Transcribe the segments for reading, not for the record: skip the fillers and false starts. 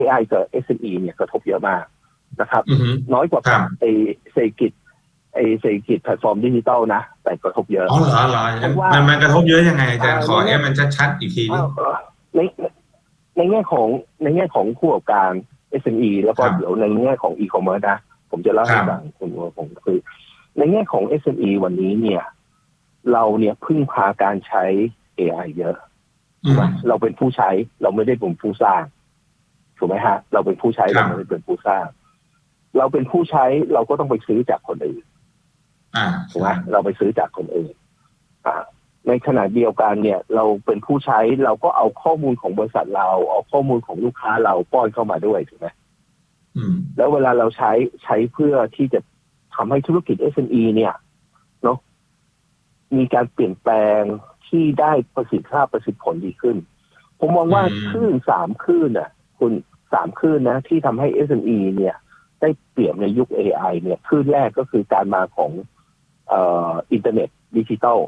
AI กับ SME เนี่ยกระทบเยอะมากนะครับน้อยกว่าเศรษฐกิจแพลตฟอร์มดิจิตอลนะแต่กระทบเยอะอ๋อเหรอมันกระทบเยอะยังไงอาจารย์ขอมันชัดๆอีกทีนึงในแง่ของผู้ประกอบการ SME แล้วก็เดี๋ยวในแง่ของ e-commerce นะผมจะเล่าให้ฟังผมคือในแง่ของ SME วันนี้เนี่ยเราเนี่ยพึ่งพาการใช้ AI เยอะถูกไหมเราเป็นผู้ใช้เราไม่ได้เป็นผู้สร้างถูกไหมฮะเราเป็นผู้ใช้เราไม่ได้เป็นผู้สร้างเราเป็นผู้ใช้เราก็ต้องไปซื้อจากคนอื่นถูกไหมเราไปซื้อจากคนอื่นในขณะเดียวกันเนี่ยเราเป็นผู้ใช้เราก็เอาข้อมูลของบริษัทเราเอาข้อมูลของลูกค้าเราป้อนเข้ามาด้วยถูกไหมแล้วเวลาเราใช้เพื่อที่จะทำให้ธุรกิจ SME เนี่ยเนาะมีการเปลี่ยนแปลงที่ได้ประสิทธิภาพประสิทธิผลดีขึ้นผมมองว่าคลื่น3คลื่นน่ะคุณ3คลื่นนะที่ทำให้ SME เนี่ยได้เปรียบในยุค AI เนี่ยคลื่นแรกก็คือการมาของอินเทอร์เน็ตดิจิตอล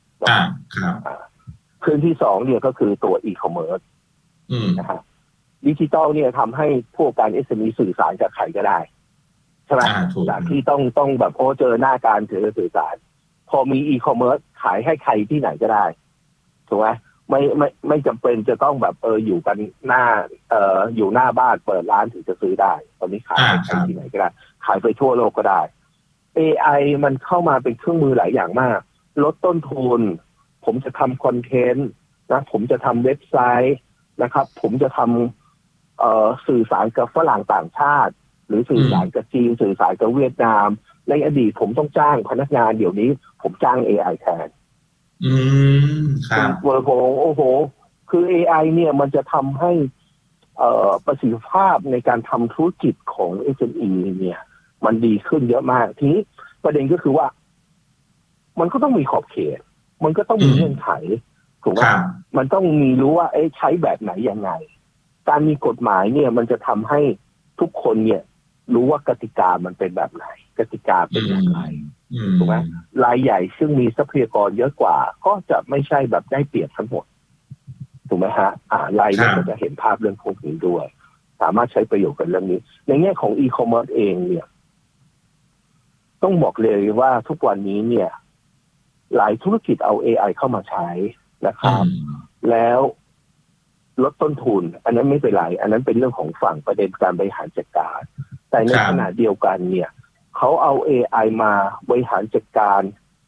คลื่นที่2เนี่ยก็คือตัว e-commerce นะครับดิจิตอลเนี่ยทำให้พวกการ SME สื่อสารกับใครก็ได้ใช่ไหมจากที่ต้องแบบเจอหน้าการเจอสื่อสารพอมี e-commerce ขายให้ใครที่ไหนก็ได้ถูกไหมไม่จำเป็นจะต้องแบบอยู่กันอยู่หน้าบ้านเปิดร้านถึงจะซื้อได้ตอนนี้ขายให้ใครที่ไหนก็ได้ขายไปทั่วโลกก็ได้ AI มันเข้ามาเป็นเครื่องมือหลายอย่างมากลดต้นทุนผมจะทำคอนเทนต์นะผมจะทำเว็บไซต์นะครับผมจะทำสื่อสารกับฝรั่งต่างชาติหรือสื่อสารกับจีนสื่อสารกับเวียดนามในอดีตผมต้องจ้างพนักงานเดี๋ยวนี้ผมจ้าง AI แทนครับโอ้โหคือ AI เนี่ยมันจะทำให้ประสิทธิภาพในการทำธุรกิจของ SME เนี่ยมันดีขึ้นเยอะมากทีนี้ประเด็นก็คือว่ามันก็ต้องมีขอบเขตมันก็ต้องมีเงื่อนไขถูกไหมมันต้องมีรู้ว่าใช้แบบไหนยังไงการมีกฎหมายเนี่ยมันจะทำให้ทุกคนเนี่ยรู้ว่ากติกามันเป็นแบบไหนกติกาเป็นอย่างไรถูกไหมรายใหญ่ซึ่งมีทรัพยากรเยอะกว่าก็จะไม่ใช่แบบได้เปรียบทั้งหมดถูกไหมฮะรายเล็กก็จะเห็นภาพเรื่องพวกนี้ด้วยสามารถใช้ประโยชน์กันเรื่องนี้ในแง่ของ e-commerce เองเนี่ยต้องบอกเลยว่าทุกวันนี้เนี่ยหลายธุรกิจเอา AI เข้ามาใช้นะครับแล้วลดต้นทุนอันนั้นไม่เป็นไรอันนั้นเป็นเรื่องของฝั่งประเด็นการบริหารจัดการแต่ในขณะเดียวกันเนี่ยเขาเอา AI มาบริหารจัดการ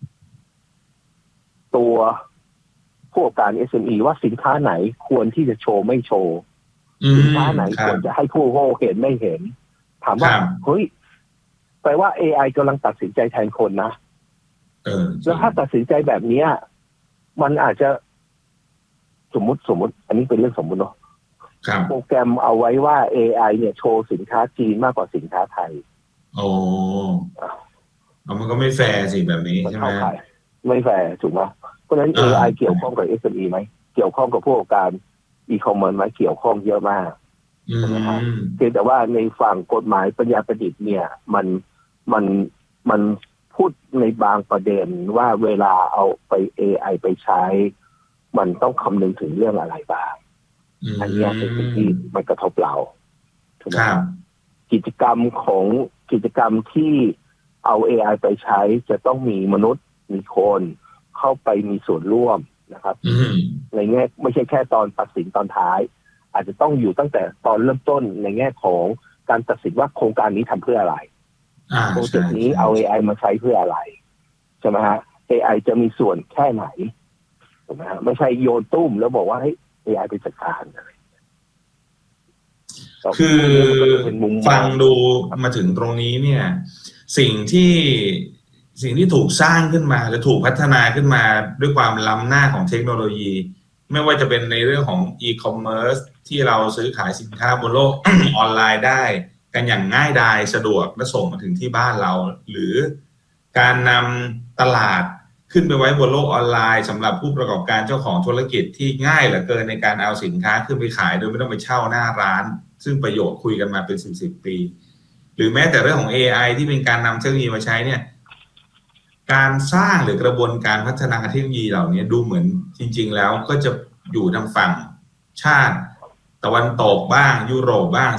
ตัวผู้ประกอบการ SME ว่าสินค้าไหนควรที่จะโชว์ไม่โชว์สินค้าไหนควรจะให้ผู้บริโภคเห็นไม่เห็นถามว่าเฮ้ยแปลว่า AI กำลังตัดสินใจแทนคนนะแล้วถ้าตัดสินใจแบบนี้มันอาจจะสมมติอันนี้เป็นเรื่องสมมติเนาะโปรแกรมเอาไว้ว่า AI เนี่ยโชว์สินค้าจีนมากกว่าสินค้าไทยมันก็ไม่แฟร์สิแบบนี้ใช่ไหมไม่แฟร์ถูกไหมเพราะฉะนั้น AI เกี่ยวข้องกับ SME ไหมเกี่ยวข้องกับผู้ประกอบการ e-commerce ไหมเกี่ยวข้องเยอะมากนะครับเพียงแต่ว่าในฝั่งกฎหมายปัญญาประดิษฐ์เนี่ยมันพูดในบางประเด็นว่าเวลาเอาไป AI ไปใช้มันต้องคำนึงถึงเรื่องอะไรบ้างอันนี้เป็นสิ่งที่มันกระทบเราถูกไหมครับกิจกรรมที่เอา AI ไปใช้จะต้องมีมนุษย์มีคนเข้าไปมีส่วนร่วมนะครับในแง่ไม่ใช่แค่ตอนตัดสินตอนท้ายอาจจะต้องอยู่ตั้งแต่ตอนเริ่มต้นในแง่ของการตัดสินว่าโครงการนี้ทำเพื่ออะไรโปรเจกต์นี้เอา AI มาใช้เพื่ออะไรใช่ไหมฮะ AI จะมีส่วนแค่ไหนถูกไหมฮะไม่ใช่โยนตุ้มแล้วบอกว่าให้ AI ไปจัดการอะไรคือฟังดูมาถึงตรงนี้เนี่ยสิ่งที่ถูกสร้างขึ้นมาและถูกพัฒนาขึ้นมาด้วยความล้ำหน้าของเทคโนโลยีไม่ว่าจะเป็นในเรื่องของ e-commerce ที่เราซื้อขายสินค้าบนโลก ออนไลน์ได้กันอย่างง่ายดายสะดวกและส่งมาถึงที่บ้านเราหรือการนำตลาดขึ้นไปไว้บนโลกออนไลน์สำหรับผู้ประกอบการเจ้าของธุรกิจที่ง่ายเหลือเกินในการเอาสินค้าขึ้นไปขายโดยไม่ต้องไปเช่าหน้าร้านซึ่งประโยชน์คุยกันมาเป็น10 ปีหรือแม้แต่เรื่องของ AI ที่เป็นการนำเทคโนโลยีมาใช้เนี่ยการสร้างหรือกระบวนการพัฒนาเทคโนโลยีเหล่านี้ดูเหมือนจริงๆแล้วก็จะอยู่ทางฝั่งชาติตะวันตกบ้างยุโรปบ้าง